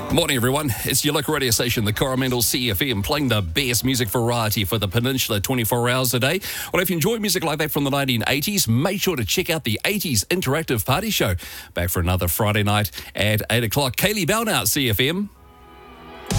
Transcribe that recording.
Morning, everyone. It's your local radio station, the Coromandel CFM, playing the best music variety for the peninsula 24 hours a day. Well, if you enjoy music like that from the 1980s, make sure to check out the 80s Interactive Party Show. Back for another Friday night at 8 o'clock. Kaylee Bell now at CFM.